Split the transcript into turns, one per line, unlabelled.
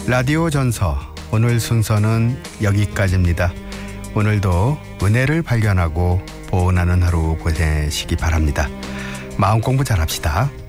라디오 전서 오늘 순서는 여기까지입니다. 오늘도 은혜를 발견하고 보온하는 하루 보내시기 바랍니다. 마음 공부 잘합시다.